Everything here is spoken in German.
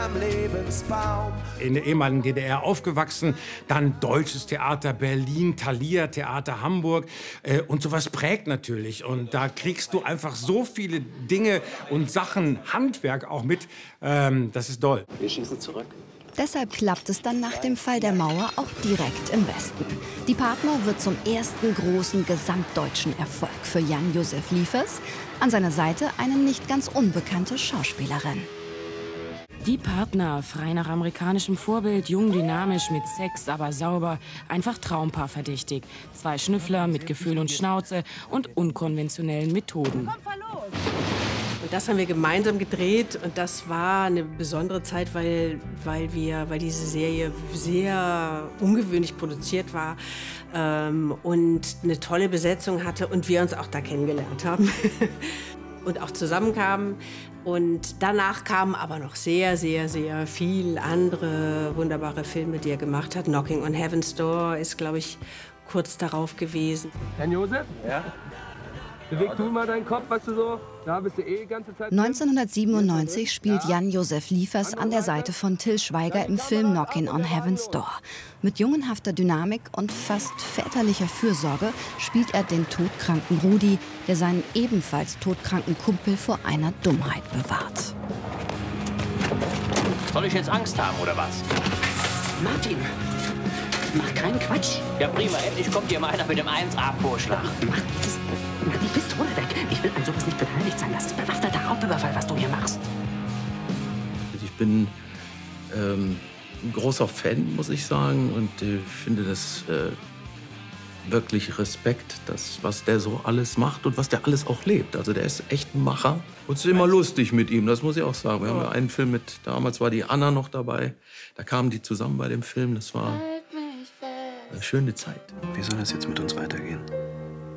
am Lebensbaum. In der ehemaligen DDR aufgewachsen, dann Deutsches Theater Berlin, Thalia Theater Hamburg und sowas prägt natürlich. Und da kriegst du einfach so viele Dinge und Sachen, Handwerk auch mit, das ist doll. Wir schießen zurück. Deshalb klappt es dann nach dem Fall der Mauer auch direkt im Westen. Die Partner wird zum ersten großen gesamtdeutschen Erfolg für Jan-Josef Liefers. An seiner Seite eine nicht ganz unbekannte Schauspielerin. Die Partner, frei nach amerikanischem Vorbild, jung, dynamisch, mit Sex, aber sauber, einfach Traumpaar verdächtig. 2 Schnüffler mit Gefühl und Schnauze und unkonventionellen Methoden. Und das haben wir gemeinsam gedreht und das war eine besondere Zeit, weil diese Serie sehr ungewöhnlich produziert war und eine tolle Besetzung hatte und wir uns auch da kennengelernt haben und auch zusammenkamen. Und danach kamen aber noch sehr, sehr, sehr viel andere wunderbare Filme, die er gemacht hat. Knocking on Heaven's Door ist, glaube ich, kurz darauf gewesen. Jan-Josef? Ja? Beweg du mal deinen Kopf, was du so... Da bist du eh die ganze Zeit... 1997 spielt Jan-Josef Liefers an der Seite von Till Schweiger im Film Knockin' on Heaven's Door. Mit jungenhafter Dynamik und fast väterlicher Fürsorge spielt er den todkranken Rudi, der seinen ebenfalls todkranken Kumpel vor einer Dummheit bewahrt. Soll ich jetzt Angst haben, oder was? Martin, mach keinen Quatsch. Ja, prima. Endlich kommt hier mal einer mit dem 1A-Vorschlag. Mach die Pistole weg. Ich will an sowas nicht beteiligt sein. Das ist bewaffneter Raubüberfall, was du hier machst. Ich bin ein großer Fan, muss ich sagen. Und finde das wirklich Respekt, das, was der so alles macht und was der alles auch lebt. Also der ist echt ein Macher. Und es ist immer lustig mit ihm, das muss ich auch sagen. Wir haben ja einen Film mit, damals war die Anna noch dabei. Da kamen die zusammen bei dem Film. Das war eine schöne Zeit. Wie soll das jetzt mit uns weitergehen?